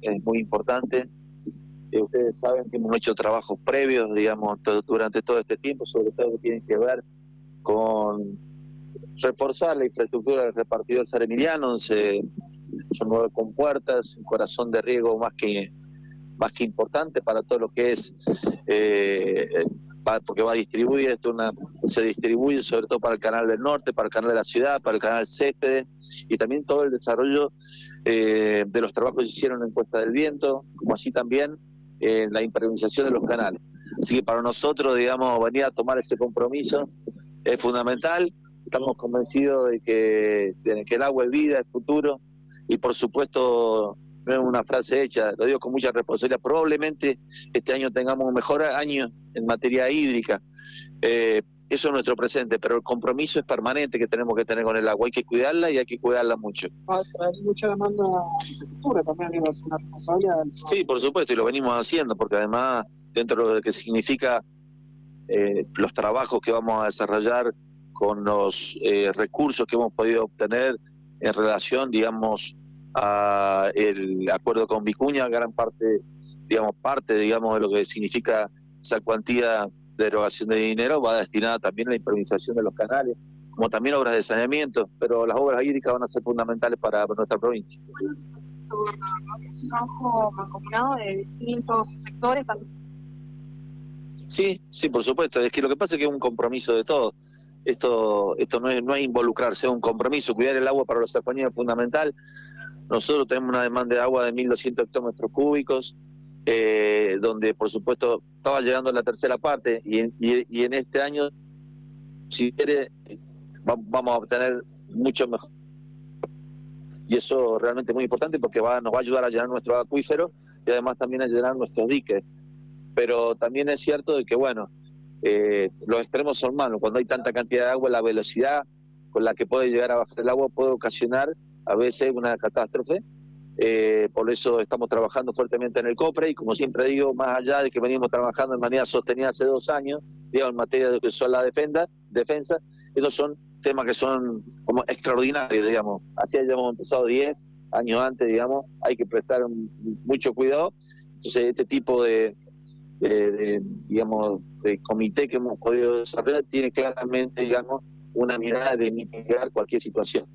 es muy importante. Ustedes saben que hemos hecho trabajos previos, digamos, durante todo este tiempo, sobre todo que tienen que ver con reforzar la infraestructura del repartidor San Emiliano, donde son 9 compuertas, un corazón de riego más que importante para todo lo que es, porque va a distribuir, se distribuye sobre todo para el canal del norte, para el canal de la ciudad, para el canal Céspedes, y también todo el desarrollo de los trabajos que se hicieron en Cuesta del Viento, como así también la impermeabilización de los canales. Así que para nosotros, digamos, venir a tomar ese compromiso es fundamental. Estamos convencidos de que el agua es vida, es futuro, y por supuesto no es una frase hecha, lo digo con mucha responsabilidad. Probablemente este año tengamos un mejor año en materia hídrica. Eso es nuestro presente, pero el compromiso es permanente que tenemos que tener con el agua. Hay que cuidarla y hay que cuidarla mucho. Hay mucha demanda de infraestructura también, es una responsabilidad. Sí, por supuesto, y lo venimos haciendo, porque además, dentro de lo que significa los trabajos que vamos a desarrollar con los recursos que hemos podido obtener en relación, digamos, a el acuerdo con Vicuña, gran parte de lo que significa esa cuantía de erogación de dinero va destinada también a la improvisación de los canales, como también obras de saneamiento, pero las obras hídricas van a ser fundamentales para nuestra provincia. Es un trabajo mancomunado de distintos sectores. Sí, por supuesto, es que lo que pasa es que es un compromiso de todos. Esto no es involucrarse, es un compromiso. Cuidar el agua para los sanjuaninos es fundamental. Nosotros tenemos una demanda de agua de 1.200 hectómetros cúbicos, donde por supuesto estaba llegando a la tercera parte, y en este año, si quiere, vamos a obtener mucho mejor. Y eso realmente es muy importante porque nos va a ayudar a llenar nuestro acuífero y además también a llenar nuestros diques. Pero también es cierto de que, bueno, los extremos son malos. Cuando hay tanta cantidad de agua, la velocidad con la que puede llegar a bajar el agua puede ocasionar a veces una catástrofe. Por eso estamos trabajando fuertemente en el COPRE, y como siempre digo, más allá de que venimos trabajando de manera sostenida hace 2 años, digamos, en materia de lo que son la defensa, estos son temas que son como extraordinarios, digamos. Así hayamos empezado 10 años antes, digamos, hay que prestar mucho cuidado. Entonces, este tipo digamos, de comité que hemos podido desarrollar tiene claramente, digamos, una mirada de mitigar cualquier situación.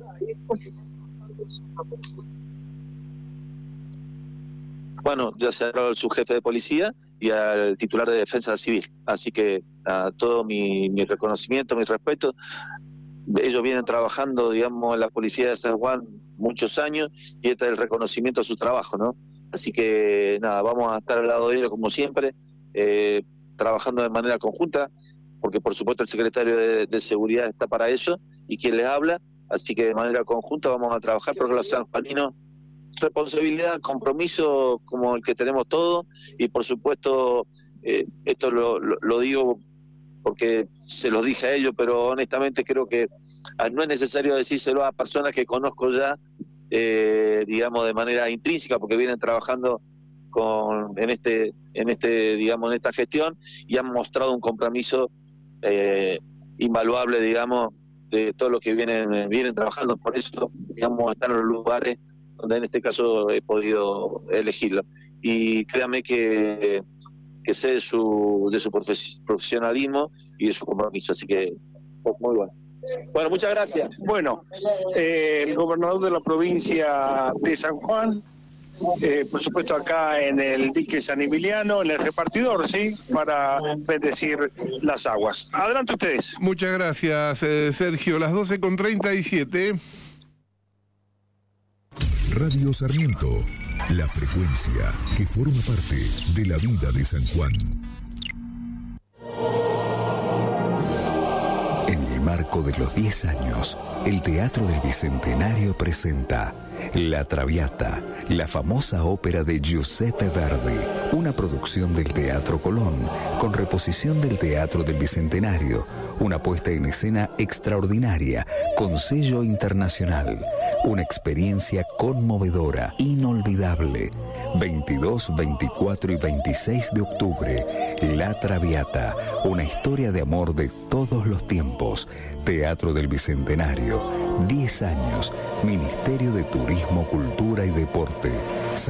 Bueno, ya se habló al subjefe de policía y al titular de Defensa Civil, así que a todo mi reconocimiento, mi respeto. Ellos vienen trabajando, digamos, en la policía de San Juan muchos años, y este es el reconocimiento a su trabajo, ¿no? Así que nada, vamos a estar al lado de ellos como siempre, trabajando de manera conjunta, porque por supuesto el secretario de Seguridad está para eso y quien les habla, así que de manera conjunta vamos a trabajar porque los sanjuaninos, responsabilidad, compromiso como el que tenemos todos, y por supuesto esto lo digo porque se los dije a ellos, pero honestamente creo que no es necesario decírselo a personas que conozco ya, digamos, de manera intrínseca, porque vienen trabajando en esta gestión, y han mostrado un compromiso invaluable, digamos, de todo lo que vienen trabajando. Por eso, digamos, están en los lugares donde en este caso he podido elegirlo. Y créanme que sé de su profesionalismo y de su compromiso, así que muy bueno. Bueno, muchas gracias. Bueno, el gobernador de la provincia de San Juan, por supuesto acá en el dique San Emiliano, en el repartidor, ¿sí? Para bendecir las aguas. Adelante ustedes. Muchas gracias, Sergio. Las 12:37. Radio Sarmiento, la frecuencia que forma parte de la vida de San Juan. En el marco de los 10 años, el Teatro del Bicentenario presenta La Traviata, la famosa ópera de Giuseppe Verdi, una producción del Teatro Colón, con reposición del Teatro del Bicentenario, una puesta en escena extraordinaria, con sello internacional, una experiencia conmovedora, inolvidable. 22, 24 y 26 de octubre, La Traviata, una historia de amor de todos los tiempos. Teatro del Bicentenario, 10 años, Ministerio de Turismo, Cultura y Deporte.